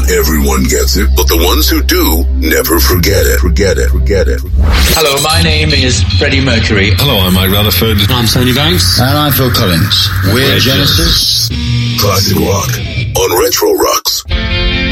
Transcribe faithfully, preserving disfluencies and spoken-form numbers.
Not everyone gets it, but the ones who do never forget it. Forget it. Forget it. Hello, my name is Freddie Mercury. Hello, I'm Mike Rutherford. I'm Tony Banks. And I'm Phil Collins. We're Genesis. Classic rock on Retro Rocks.